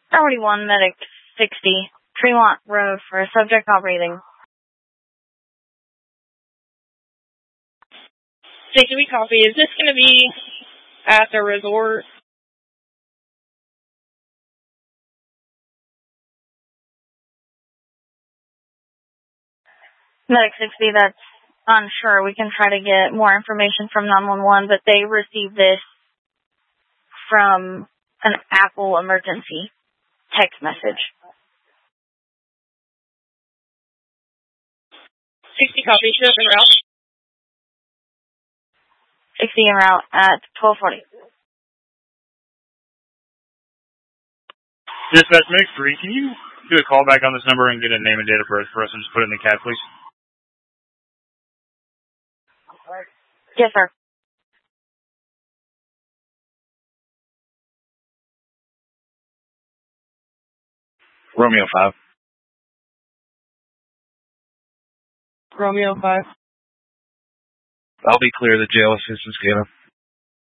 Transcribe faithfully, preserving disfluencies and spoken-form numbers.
Priority one, medic sixty, Tremont Road for a subject not breathing. sixty, we copy. Is this going to be at the resort? Medic sixty, that's unsure. We can try to get more information from nine one one, but they received this from an Apple emergency text message. sixty copy, show up en route. sixty en route at twelve forty. Dispatch Medic three, can you do a call back on this number and get a name and date of birth for us and just put it in the C A D, please? Yes, sir. Romeo five. Romeo five. I'll be clear, the jail assistance, Galen.